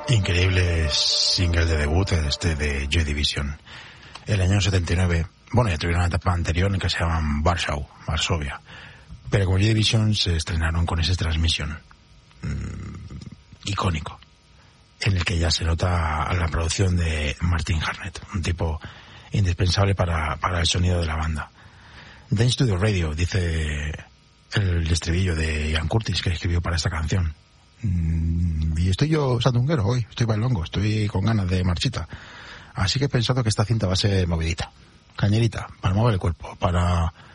Increíble single de debut de Joy Division. El año 79. Bueno, ya tuvieron una etapa anterior en que se llaman Varsovia. Pero como Joy Division se estrenaron con ese Transmission icónico, en el que ya se nota la producción de Martin Harnett, un tipo indispensable para el sonido de la banda. Dance to the Radio, dice el estribillo de Ian Curtis, que escribió para esta canción. Y estoy yo sandunguero hoy, estoy bailongo, estoy con ganas de marchita. Así que he pensado que esta cinta va a ser movidita, cañerita, para mover el cuerpo, para